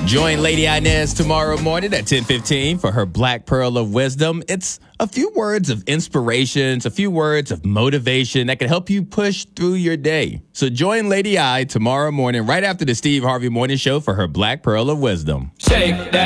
Join Lady Inez tomorrow morning at 10:15 for her Black Pearl of Wisdom. It's a few words of inspiration, a few words of motivation that can help you push through your day. So join Lady I tomorrow morning right after the Steve Harvey Morning Show for her Black Pearl of Wisdom. Shake that.